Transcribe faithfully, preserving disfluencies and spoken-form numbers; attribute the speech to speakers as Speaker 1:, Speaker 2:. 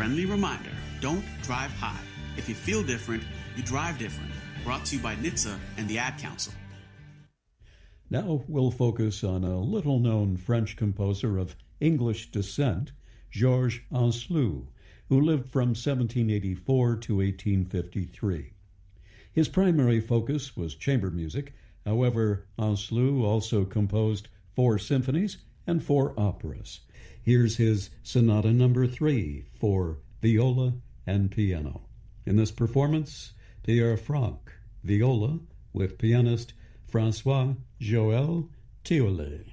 Speaker 1: friendly reminder, don't drive high. If you feel different, you drive different. Brought to you by N H T S A and the Ad Council.
Speaker 2: Now we'll focus on a little-known French composer of English descent, Georges Ancelot, who lived from seventeen eighty-four to eighteen fifty-three. His primary focus was chamber music. However, Ancelot also composed four symphonies and four operas. Here's his Sonata Number Three for viola and piano. In this performance, Pierre Franck, viola, with pianist François Joël Thiolet.